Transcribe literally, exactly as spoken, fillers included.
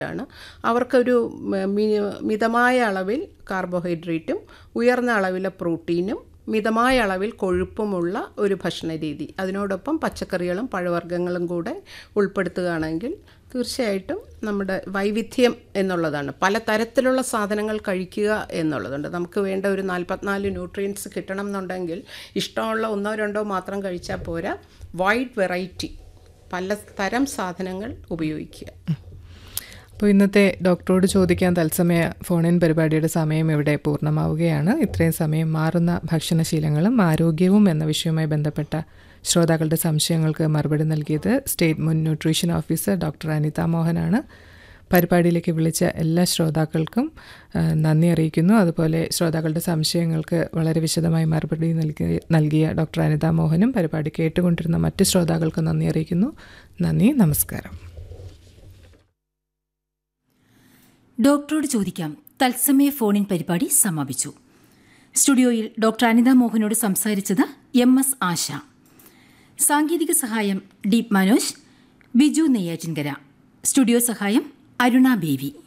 ആണ്. അവർക്കൊരു മി- മിതമായ അളവിൽ കാർബോഹൈഡ്രേറ്റും ഉയർന്ന അളവിലെ പ്രോട്ടീനും മിതമായ അളവിൽ കൊഴുപ്പുമുള്ള ഒരു ഭക്ഷണ രീതി, അതിനോടൊപ്പം പച്ചക്കറികളും പഴവർഗ്ഗങ്ങളും കൂടെ ഉൾപ്പെടുത്തുകയാണെങ്കിൽ തീർച്ചയായിട്ടും നമ്മുടെ വൈവിധ്യം എന്നുള്ളതാണ്, പല തരത്തിലുള്ള സാധനങ്ങൾ കഴിക്കുക എന്നുള്ളതുണ്ട്. നമുക്ക് വേണ്ട ഒരു നാൽപ്പത്തിനാല് ന്യൂട്രിയൻസ് കിട്ടണം എന്നുണ്ടെങ്കിൽ ഇഷ്ടമുള്ള ഒന്നോ രണ്ടോ മാത്രം കഴിച്ചാൽ പോരാ, വൈഡ് വെറൈറ്റി, പല തരം സാധനങ്ങൾ ഉപയോഗിക്കുക. അപ്പോൾ ഇന്നത്തെ ഡോക്ടറോട് ചോദിക്കാൻ തത്സമയ ഫോണിൻ പരിപാടിയുടെ സമയം ഇവിടെ പൂർണ്ണമാവുകയാണ്. ഇത്രയും സമയം മാറുന്ന ഭക്ഷണശീലങ്ങളും ആരോഗ്യവും എന്ന വിഷയവുമായി ബന്ധപ്പെട്ട ശ്രോതാക്കളുടെ സംശയങ്ങൾക്ക് മറുപടി നൽകിയത് സ്റ്റേറ്റ് മുൻ ന്യൂട്രീഷൻ ഓഫീസർ ഡോക്ടർ അനിത മോഹനാണ്. പരിപാടിയിലേക്ക് വിളിച്ച എല്ലാ ശ്രോതാക്കൾക്കും നന്ദി അറിയിക്കുന്നു. അതുപോലെ ശ്രോതാക്കളുടെ സംശയങ്ങൾക്ക് വളരെ വിശദമായി മറുപടി നൽകി നൽകിയ ഡോക്ടർ അനിത മോഹനും പരിപാടി കേട്ടുകൊണ്ടിരുന്ന മറ്റ് ശ്രോതാക്കൾക്കും നന്ദി അറിയിക്കുന്നു. നന്ദി, നമസ്കാരം. ഡോക്ടറോട് ചോദിക്കാം തത്സമയ ഫോണിൻ പരിപാടി സമാപിച്ചു. സ്റ്റുഡിയോയിൽ ഡോക്ടർ അനിത മോഹനോട് സംസാരിച്ചത് എം എസ് ആശ. സാങ്കേതിക സഹായം ഡീപ് മനോജ്, ബിജു നെയ്യാറ്റിൻകര. സ്റ്റുഡിയോ സഹായം അരുണ ബേബി.